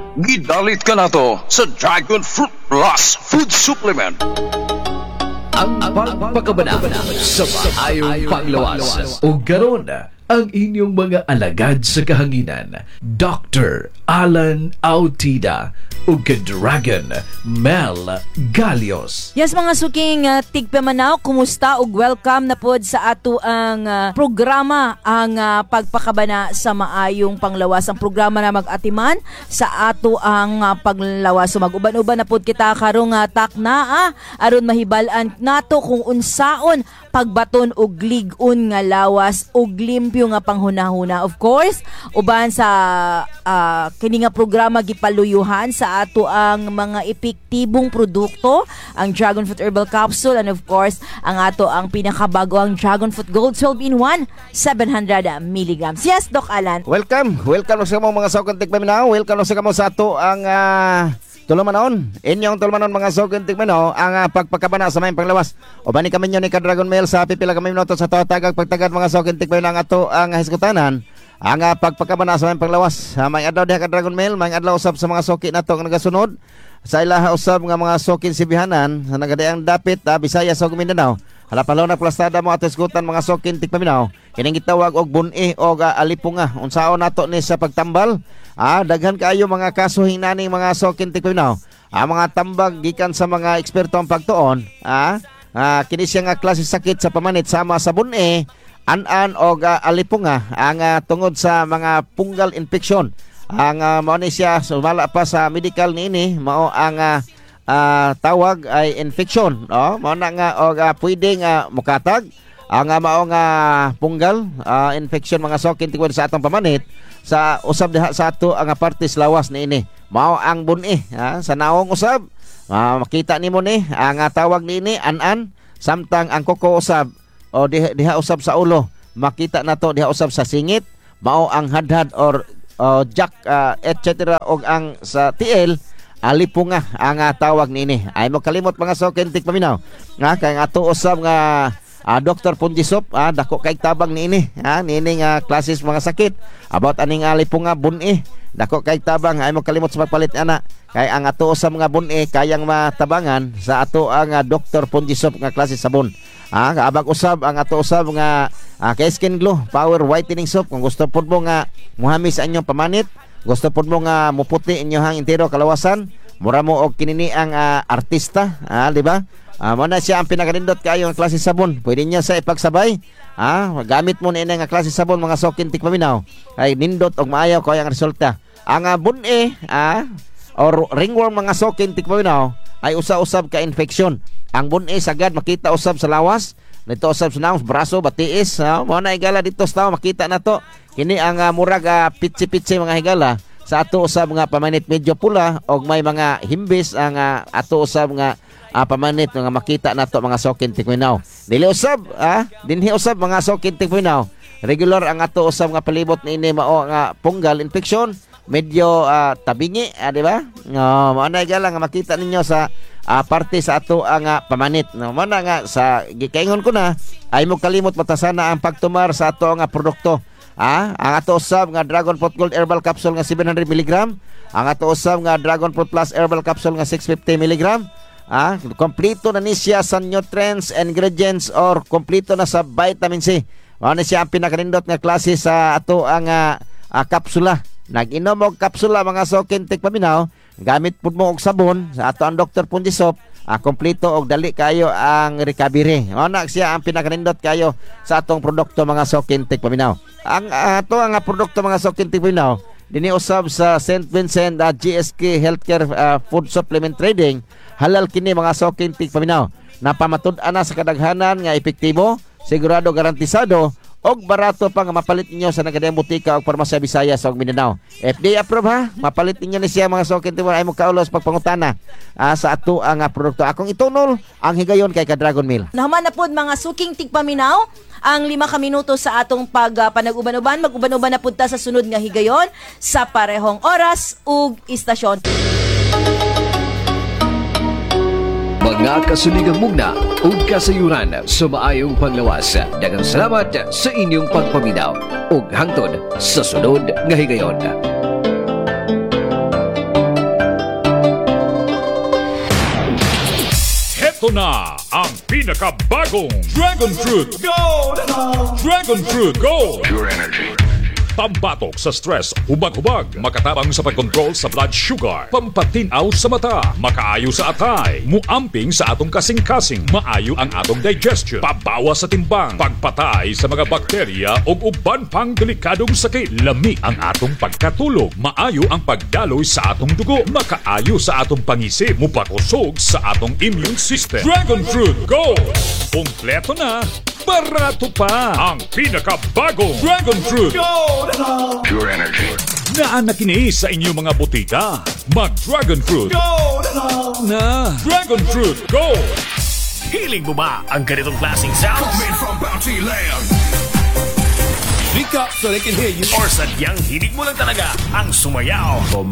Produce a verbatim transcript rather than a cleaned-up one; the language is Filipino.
Gidalit ka na to sa Dragon Fruit Plus Food Supplement. Ang pagpakabanab sa maayong panglawas. O garon ang inyong mga alagad sa kahanginan, Doctor Alan Autida o Dragon Mel Galios. Yes, mga suking uh, tigpamanaw, kumusta ug welcome na pod sa ato ang uh, programa ang uh, pagpakabana sa maayong panglawas. Ang programa na mag-atiman sa ato ang uh, panglawas. So mag-uban-uban na pod kita karong uh, takna ah, aron mahibal-an nato kung unsaon pagbaton og lig-on nga lawas og limpyo nga panghunahuna. Of course, uban sa uh, kini nga programa gipaluyuhan sa ato ang mga epektibong produkto, ang Dragon Fruit Herbal Capsule, and of course, ang ato ang pinakabago ang Dragon Fruit Gold twelve in one, seven hundred milligrams. Yes, Doc Alan. Welcome. Welcome sa mga mga sokon tigpaminaw. Welcome sa kamo sa ato ang uh, tulumanon. Inyong tulumanon mga sokon tigpaminaw ang uh, pagpakabana sa mayong panglawas. O bani kami nyo ni Ka-Dragon Mail sa pipila kami minuto sa tatagag pagtagad mga sokon tigpaminaw ang ato ang hiskutanan. Ang uh, pagpakabana sa mayong panglawas. Uh, may adlaw diha Ka-Dragon Mail, may adlaw usab sa mga soki nato nga nagasunod. Sa ilaha usab nga mga sokin sibihanan sa nagadayang dapit uh, Bisaya sa Mindanao. Halapalaw na plastada mo ato iskutan mga sokin tigpaminaw. Kining gitawag og bun-i o uh, alipunga. Unsaon nato ni sa pagtambal? Ah, daghan kaayo mga kaso hinaning mga sokin tigpaminaw. Ah, mga tambag gikan sa mga eksperto ang pagtuon. Ah, ah kini siya nga klase sakit sa pamanit sama sa bun-i, an-an o uh, alipunga ang uh, tungod sa mga fungal infection. Ang uh, mao ni siya sumala pa sa medical niini mao ang uh, uh, tawag ay infection, no? Mao na nga og uh, pwedeng uh, mukatag ang uh, mao nga fungal uh, infection mga sokin tingod sa atong pamanit sa usab diha sa ato ang uh, partes lawas niini. Mao ang bun-i, ha? Sa naong usab uh, makita nimo ni ang uh, tawag niini an-an, samtang ang kuko usab o diha, diha usab sa ulo makita nato diha usab sa singit, mao ang hadhad or Uh, jack uh, et cetera og ang sa T L alipunga ang uh, tawag niini. Ay mo kalimot mga sokin tigpaminaw. Nga kay ato usab nga uh, Doctor Punjisop uh, dako kay tabang niini. Ha niini nga klases mga sakit about aning alipunga bun-i. Dako kay tabang ay mo kalimot sa pagpalit ana. Kay ang ato usab nga bun-i kayang matabangan sa ato ang uh, Doctor Punjisop nga klase sabon. Ah, kaabag usab ang ato usab nga ah, kay Skin Glow Power Whitening Soap. Kung gusto pud mo nga muhamis sa inyong pamanit, gusto pud mo nga muputi inyong intero kalawasan, mura mo og kinini ang ah, artista, ah, di ba? Ah, mo na siya ang pinakanindot kaayo nga klase sabon. Pwede niya sa ipagsabay. Ah, gamit mo ni nga klase sabon mga sokin tikpaminaw. Ay nindot og maayaw ko ang resulta. Ang ah, bun-i, ah, or ringworm mga sokin tikpaminaw ay usa-usab ka infection. Ang bun-i sagad makita usab sa lawas, dito usab sa naong braso batiis, no? Mo na higala dito sa tao makita na to. Kini ang uh, murag uh, pitsi-pitsi mga higala sa ato usab nga pamanit medyo pula og may mga himbis ang uh, ato usab nga uh, pamanit nga makita nato mga sokin tikminaw. Dili usab ah, dinhi usab mga sokin tikminaw. Regular ang ato usab nga palibot niini mao nga fungal infection, medyo uh, tabingi, ah, di ba? No, mo na higala nga makita ninyo sa Uh, parte sa ato ang uh, pamanit. No, mana nga sa gikaingon ko na ay mo kalimot matasana ang pagtumar sa ato nga produkto. Ah, ang ato usab nga Dragon Fruit Gold Herbal Capsule nga seven hundred milligrams, ang ato usab nga Dragon Fruit Plus Herbal Capsule nga six hundred fifty milligrams. Ah, kompleto na ni siya sa nutrients, ingredients or kompleto na sa vitamin C. Mao na siya ang pinakanindot nga klase sa ato ang uh, uh, kapsula. Nag-inom og kapsula mga sokin tikpaminaw, gamit pud mo og sabon sa ato ang Doctor Punjisop, ah, kompleto og dali kayo ang recovery. Mao na siya ang pinakanindot kayo sa atong produkto mga sokin tikpaminaw. Ang uh, ato ang uh, produkto mga sokin tikpaminaw dinhi usab sa Saint Vincent uh, G S K Healthcare uh, Food Supplement Trading. Halal kini mga sokin tikpaminaw. Napamatud-an na sa kadaghanan nga epektibo, sigurado garantisado og barato pa nga mapalit ninyo sa nagadayang butika og parmasya Bisaya sa Mindanao. F D A approve ha. Mapalit ninyo ni siya mga sokin timo ay mo kaulos pagpangutana uh, sa ato ang uh, produkto. Akong itunol ang higayon kay Ka-Dragon Mail. Nahuman na pod mga suking tigpaminaw ang lima ka minuto sa atong pag uh, panag-uban-uban. Mag-uban-uban na punta sa sunod nga higayon sa parehong oras ug istasyon. Mga kasuligang mugna ug kasayuran sa maayong panglawas. Daghang salamat sa inyong pagpaminaw ug hangtod sa sunod nga higayon. Eto na ang pinakabagong Dragon Fruit Gold! Dragon Fruit Gold! Pure energy. Pambatok sa stress, hubag-hubag, makatabang sa pagkontrol sa blood sugar, pampatinaw sa mata, makaayo sa atay, muamping sa atong kasing-kasing, maayo ang atong digestion, pabawas sa timbang, pagpatay sa mga bakterya o uban pang delikadong sakit, lami ang atong pagkatulog, maayo ang pagdaloy sa atong dugo, makaayo sa atong pangisip, mupakusog sa atong immune system. Dragon Fruit Gold! Kompleto na, barato pa ang pinakabagong Dragon Fruit Gold! Pure energy. Naan na kini sa inyong mga butika. Mag-Dragon Fruit Gold na Dragon Fruit Gold! Hiling mo ba ang ganitong klaseng sounds? Coming from Bounty Land. Speak up so they can hear you. Or sadyang hilig mo lang talaga ang sumayaw.